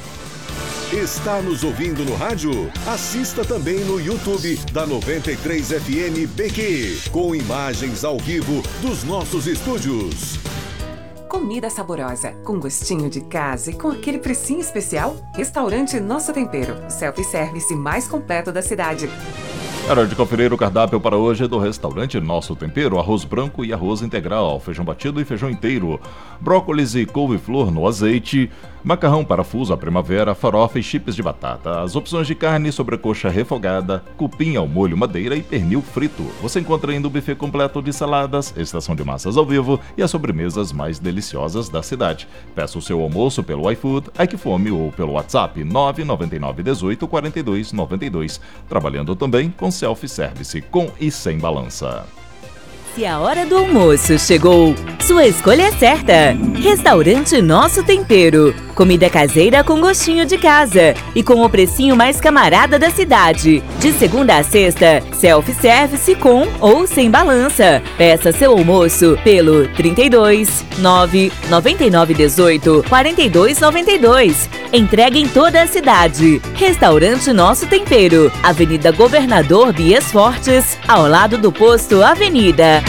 Está nos ouvindo no rádio? Assista também no YouTube da noventa e três F M B Q, com imagens ao vivo dos nossos estúdios. Comida saborosa, com gostinho de casa e com aquele precinho especial? Restaurante Nosso Tempero, self-service mais completo da cidade. É hora de conferir o cardápio para hoje do restaurante Nosso Tempero: arroz branco e arroz integral, feijão batido e feijão inteiro, brócolis e couve-flor no azeite, macarrão parafuso à primavera, farofa e chips de batata. As opções de carne: sobrecoxa refogada, cupim ao molho madeira e pernil frito. Você encontra ainda o buffet completo de saladas, estação de massas ao vivo e as sobremesas mais deliciosas da cidade. Peça o seu almoço pelo iFood, iQfome ou pelo WhatsApp nove nove nove um oito quatro dois nove dois. Trabalhando também com self-service, com e sem balança. Se a hora do almoço chegou, sua escolha é certa. Restaurante Nosso Tempero. Comida caseira com gostinho de casa e com o precinho mais camarada da cidade. De segunda a sexta, self-service com ou sem balança. Peça seu almoço pelo trinta e dois, nove, noventa e nove, dezoito, quarenta e dois, noventa e dois. Entrega em toda a cidade. Restaurante Nosso Tempero. Avenida Governador Bias Fortes, ao lado do posto Avenida.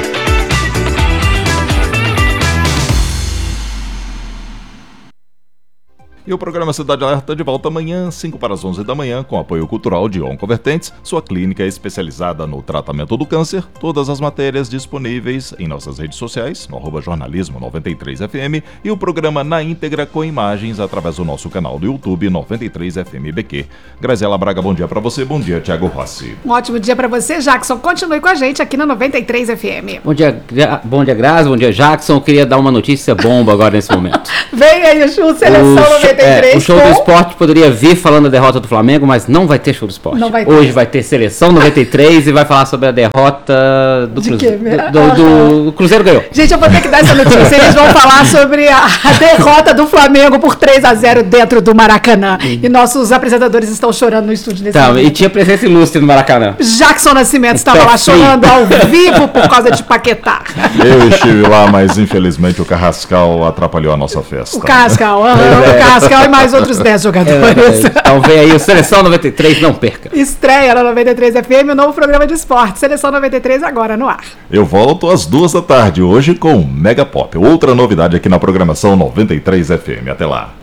E o programa Cidade Alerta de volta amanhã, cinco para as onze da manhã, com apoio cultural de Oncovertentes, sua clínica especializada no tratamento do câncer. Todas as matérias disponíveis em nossas redes sociais, no arroba jornalismo noventa e três F M, e o programa na íntegra com imagens através do nosso canal do YouTube noventa e três F M B Q. Graziela Braga, bom dia para você, bom dia, Thiago Rossi. Um ótimo dia para você, Jackson. Continue com a gente aqui na noventa e três F M. Bom dia, bom dia, Grazi, bom dia, Jackson. Eu queria dar uma notícia bomba agora nesse momento. Vem aí o show Seleção o noventa e três. É, o show com... do esporte poderia vir falando da derrota do Flamengo, mas não vai ter show do esporte. Não vai ter. Hoje vai ter Seleção noventa e três e vai falar sobre a derrota do Cruzeiro. Do, do, do, do Cruzeiro ganhou. Gente, eu vou ter que dar essa notícia. Eles vão falar sobre a, a derrota do Flamengo por três a zero dentro do Maracanã. Hum. E nossos apresentadores estão chorando no estúdio nesse tá, momento. E tinha presença ilustre no Maracanã. Jackson Nascimento estava lá chorando ao vivo por causa de Paquetá. Eu estive lá, mas infelizmente o Carrascal atrapalhou a nossa festa. O Carrascal, uhum, é. o Carrascal e mais outros dez jogadores. É, é. Então vem aí o Seleção noventa e três, não perca. Estreia na noventa e três F M, o novo programa de esporte. Seleção noventa e três agora no ar. Eu volto às duas da tarde, hoje com Mega Pop. Outra novidade aqui na programação noventa e três F M. Até lá.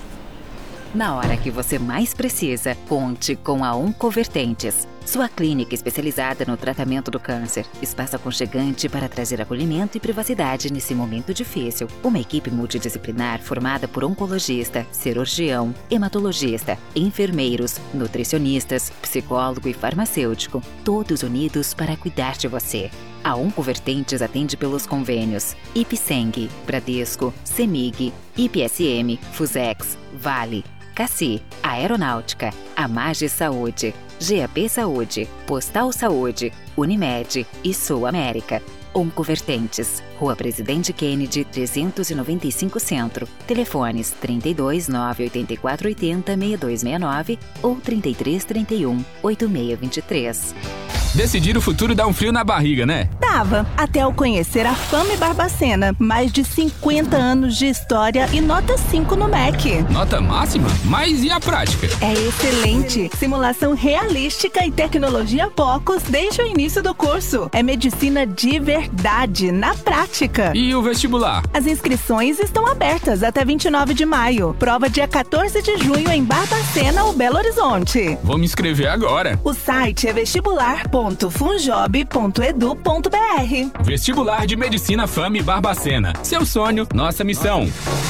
Na hora que você mais precisa, conte com a Oncovertentes, sua clínica especializada no tratamento do câncer. Espaço aconchegante para trazer acolhimento e privacidade nesse momento difícil. Uma equipe multidisciplinar formada por oncologista, cirurgião, hematologista, enfermeiros, nutricionistas, psicólogo e farmacêutico, todos unidos para cuidar de você. A Oncovertentes atende pelos convênios Ipseng, Bradesco, Semig, I P S M, Fusex, Vale, Cassi, Aeronáutica, Amage Saúde, G A P Saúde, Postal Saúde, Unimed e Sul América. Oncovertentes, Rua Presidente Kennedy, trezentos e noventa e cinco Centro. Telefones trinta e dois, nove oito quatro oito zero, seis dois seis nove ou trinta e três, trinta e um, oito seis vinte e três. Decidir o futuro dá um frio na barriga, né? Dava, até eu conhecer a Fame Barbacena. Mais de cinquenta anos de história e nota cinco no M E C. Nota máxima? Mas e a prática? É excelente. Simulação realística e tecnologia Pocos desde o início do curso. É medicina de verdade, na prática. E o vestibular? As inscrições estão abertas até vinte e nove de maio. Prova dia quatorze de junho em Barbacena ou Belo Horizonte. Vou me inscrever agora. O site é vestibular ponto funjob ponto edu ponto br. Vestibular de Medicina Fame Barbacena. Seu sonho, nossa missão.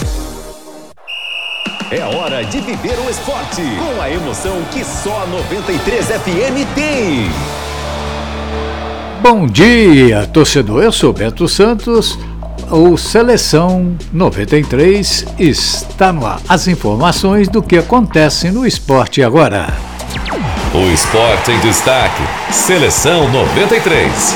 É hora de viver o esporte com a emoção que só a noventa e três F M tem. Bom dia, torcedor. Eu sou Beto Santos. O Seleção noventa e três está no ar. As informações do que acontece no esporte agora. O esporte em destaque. Seleção noventa e três.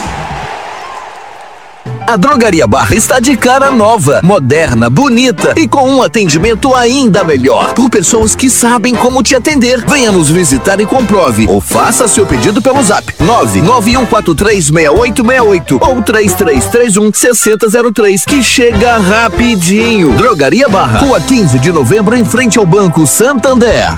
A Drogaria Barra está de cara nova, moderna, bonita e com um atendimento ainda melhor. Por pessoas que sabem como te atender. Venha nos visitar e comprove. Ou faça seu pedido pelo zap nove nove um quatro três seis oito seis oito ou três três três um seis zero zero três, que chega rapidinho. Drogaria Barra, Rua quinze de novembro, em frente ao Banco Santander.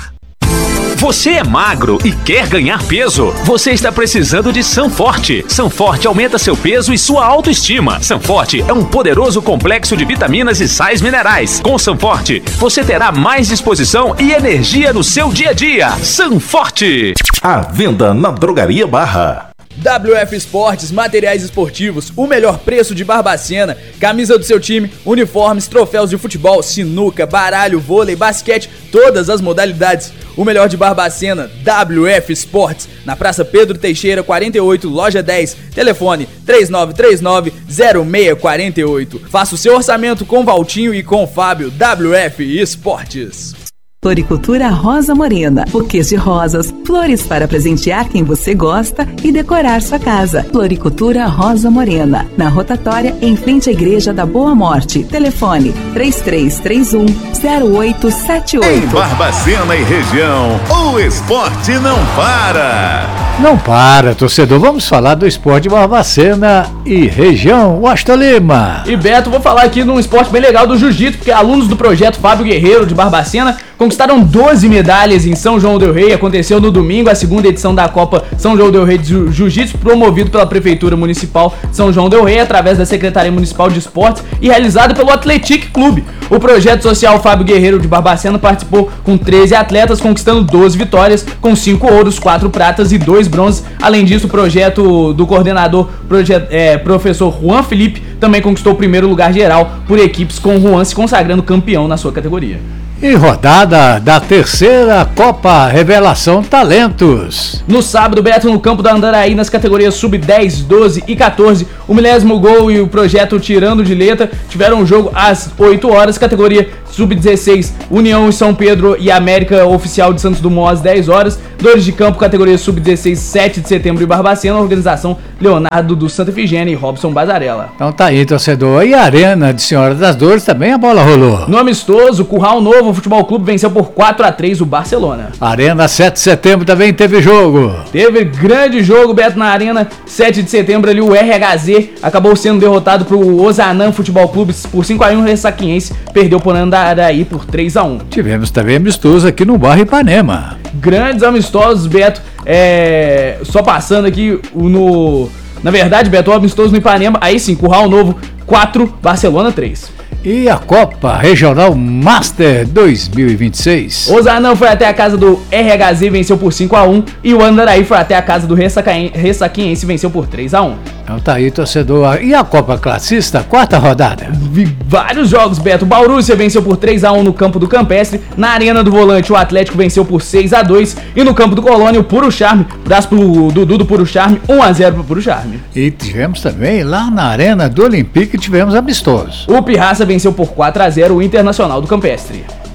Você é magro e quer ganhar peso? Você está precisando de Sanforte. Sanforte aumenta seu peso e sua autoestima. Sanforte é um poderoso complexo de vitaminas e sais minerais. Com Sanforte, você terá mais disposição e energia no seu dia a dia. Sanforte. À venda na Drogaria Barra. W F Esportes, materiais esportivos, o melhor preço de Barbacena, camisa do seu time, uniformes, troféus de futebol, sinuca, baralho, vôlei, basquete, todas as modalidades. O melhor de Barbacena, W F Esportes, na Praça Pedro Teixeira, quarenta e oito, loja dez, telefone três nove três nove, zero seis quatro oito. Faça o seu orçamento com Valtinho e com Fábio. W F Esportes. Floricultura Rosa Morena, buquês de rosas, flores para presentear quem você gosta e decorar sua casa. Floricultura Rosa Morena, na rotatória em frente à Igreja da Boa Morte. Telefone três três três um, zero oito sete oito. Em Barbacena e região, o esporte não para. Não para, torcedor. Vamos falar do esporte de Barbacena e região. Washington Lima. E Beto, vou falar aqui de um esporte bem legal do jiu-jitsu, porque alunos do projeto Fábio Guerreiro de Barbacena conquistaram doze medalhas em São João del Rei. Aconteceu no domingo a segunda edição da Copa São João del Rei de Jiu-Jitsu, promovido pela Prefeitura Municipal de São João del Rei, através da Secretaria Municipal de Esportes e realizado pelo Atletic Clube. O projeto social Fábio Guerreiro de Barbacena participou com treze atletas, conquistando doze vitórias, com cinco ouros, quatro pratas e dois bronzes. Além disso, o projeto do coordenador, projet, é, professor Juan Felipe, também conquistou o primeiro lugar geral por equipes, com o Juan se consagrando campeão na sua categoria. E rodada da terceira Copa Revelação Talentos. No sábado, Beto, no campo da Andaraí, nas categorias sub dez, doze e catorze, o Milésimo Gol e o projeto Tirando de Letra tiveram um jogo às oito horas, categoria sub dezesseis, União e São Pedro e América Oficial de Santos Dumont às dez horas, Dores de Campo, categoria sub dezesseis, sete de setembro e Barbacena, organização Leonardo do Santa Efigênia e Robson Bazarella. Então tá aí, torcedor. E a Arena de Senhora das Dores também a bola rolou. No amistoso, Curral Novo Futebol Clube venceu por quatro a três o Barcelona. Arena sete de setembro também teve jogo. Teve grande jogo, Beto, na Arena sete de setembro ali, o R H Z acabou sendo derrotado pro Ozanam Futebol Clube por cinco a um, o Ressaquiense perdeu por Andaraí por três a um. Tivemos também amistoso aqui no bairro Ipanema. Grandes amistosos, Beto, é... só passando aqui no... Na verdade, Beto, o amistoso no Ipanema, aí sim, Curral Novo quatro, Barcelona três. E a Copa Regional Master dois mil e vinte e seis. O Zanão foi até a casa do R H Z e venceu por cinco a um. E o Andaraí foi até a casa do Ressaquiense e venceu por três a um. Então tá aí, torcedor. E a Copa Classista, quarta rodada? Vi vários jogos, Beto. O Baurúcia venceu por três a um no campo do Campestre. Na Arena do Volante, o Atlético venceu por seis a dois. E no campo do Colônia, o Puro Charme, braço pro Dudu do Puro Charme, um a zero pro Puro Charme. E tivemos também lá na Arena do Olympique, tivemos amistosos. O Pirraça venceu por quatro a zero o Internacional do Campestre.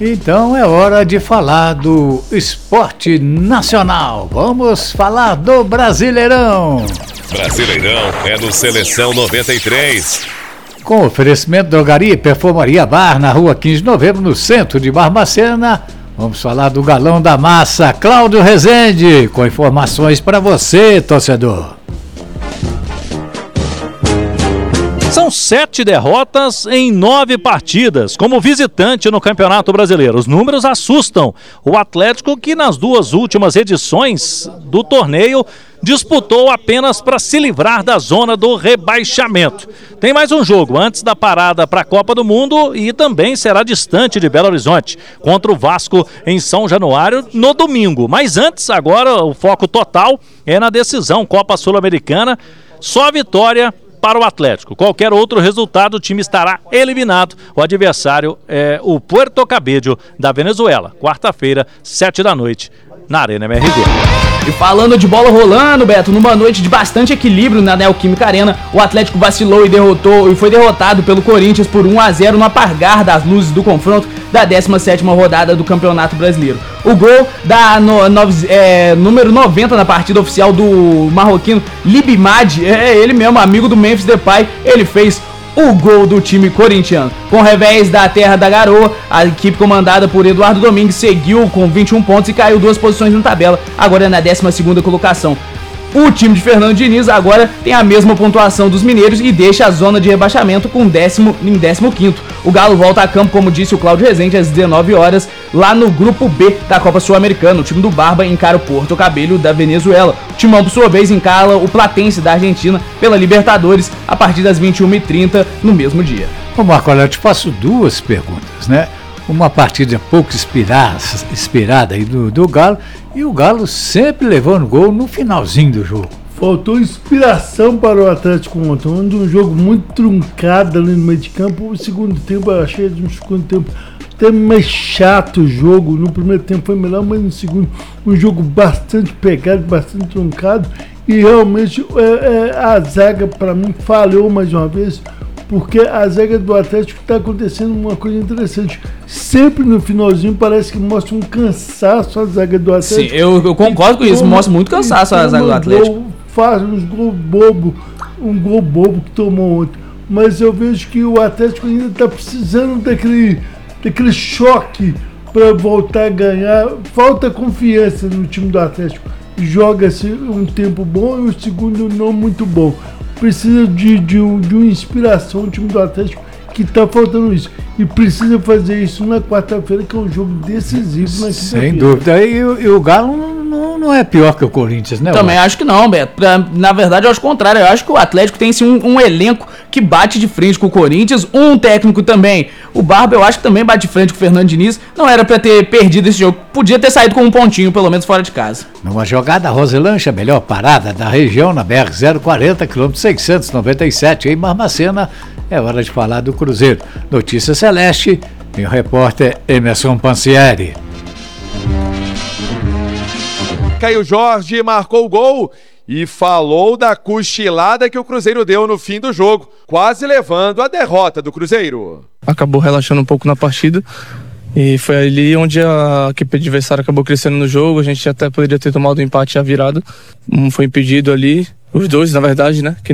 Então é hora de falar do esporte nacional. Vamos falar do Brasileirão. Brasileirão é do Seleção noventa e três. Com oferecimento Drogaria e Perfumaria Bar, na rua quinze de novembro, no centro de Barbacena. Vamos falar do galão da massa, Cláudio Rezende, com informações para você, torcedor. São sete derrotas em nove partidas como visitante no Campeonato Brasileiro. Os números assustam. O Atlético, que nas duas últimas edições do torneio disputou apenas para se livrar da zona do rebaixamento. Tem mais um jogo antes da parada para a Copa do Mundo e também será distante de Belo Horizonte, contra o Vasco em São Januário no domingo. Mas antes, agora o foco total é na decisão Copa Sul-Americana. Só vitória para o Atlético. Qualquer outro resultado, o time estará eliminado. O adversário é o Puerto Cabello da Venezuela. Quarta-feira, sete da noite, na Arena M R V. E falando de bola rolando, Beto, numa noite de bastante equilíbrio na Neoquímica Arena, o Atlético vacilou e derrotou e foi derrotado pelo Corinthians por um a zero no apagar das luzes do confronto da décima sétima rodada do Campeonato Brasileiro. O gol da no, no, é, número noventa na partida oficial do marroquino Libimad, é ele mesmo, amigo do Memphis Depay, ele fez o gol do time corintiano. Com o revés da terra da garoa, a equipe comandada por Eduardo Domingues seguiu com vinte e um pontos e caiu duas posições na tabela, agora é na décima segunda colocação. O time de Fernando Diniz agora tem a mesma pontuação dos mineiros e deixa a zona de rebaixamento com décimo em décimo quinto. O Galo volta a campo, como disse o Cláudio Rezende, às dezenove horas, lá no grupo B da Copa Sul-Americana. O time do Barba encara o Porto Cabello da Venezuela. O Timão, por sua vez, encara o Platense da Argentina pela Libertadores a partir das vinte e uma e trinta no mesmo dia. Ô Marco, eu te faço duas perguntas, né? Uma partida pouco inspirada, inspirada aí do, do Galo, e o Galo sempre levando gol no finalzinho do jogo. Faltou inspiração para o Atlético ontem, um jogo muito truncado ali no meio de campo. O segundo tempo, eu achei no segundo tempo até mais chato o jogo. No primeiro tempo foi melhor, mas no segundo um jogo bastante pegado, bastante truncado. E realmente é, é, a zaga, para mim, falhou mais uma vez. Porque a zaga do Atlético está acontecendo uma coisa interessante. Sempre no finalzinho parece que mostra um cansaço a zaga do Atlético. Sim, eu, eu concordo com isso, toma, mostra muito cansaço a zaga do Atlético. Gol, faz uns gols bobo, um gol bobo que tomou ontem. Mas eu vejo que o Atlético ainda está precisando daquele, daquele choque para voltar a ganhar. Falta confiança no time do Atlético. Joga-se um tempo bom e o segundo não muito bom. Precisa de, de, de uma inspiração, o time do Atlético, que está faltando isso. E precisa fazer isso na quarta-feira, que é um jogo decisivo. Na Sem dúvida. E, e o Galo não, não é pior que o Corinthians, né? Também acho que não, Beto. Na verdade, eu acho o contrário. Eu acho que o Atlético tem sim, um, um elenco que bate de frente com o Corinthians, um técnico também. O Barba, eu acho que também bate de frente com o Fernando Diniz. Não era para ter perdido esse jogo. Podia ter saído com um pontinho, pelo menos fora de casa. Numa jogada, Roselanche, a melhor parada da região, na B R zero quarenta, quilômetro seiscentos e noventa e sete, em Barbacena. É hora de falar do Cruzeiro. Notícia Celeste, e o repórter Emerson Pansieri. Caio Jorge marcou o gol e falou da cochilada que o Cruzeiro deu no fim do jogo, quase levando a derrota do Cruzeiro. Acabou relaxando um pouco na partida e foi ali onde a equipe adversária acabou crescendo no jogo. A gente até poderia ter tomado o empate e a virada, um foi impedido ali, os dois na verdade, né? Que